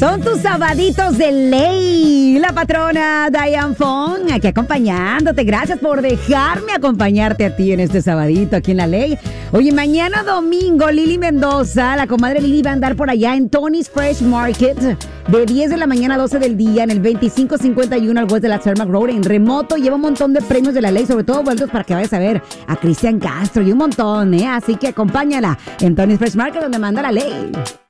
Son tus sabaditos de ley. La patrona Diane Fong aquí acompañándote. Gracias por dejarme acompañarte a ti en este sabadito aquí en La Ley. Oye, mañana domingo, Lili Mendoza, la comadre Lili, va a andar por allá en Tony's Fresh Market de 10 de la mañana a 12 del día en el 2551 al west de la Cermak Road en remoto. Lleva un montón de premios de La Ley, sobre todo vueltos para que vayas a ver a Cristian Castro y un montón, ¿eh? Así que acompáñala en Tony's Fresh Market donde manda La Ley.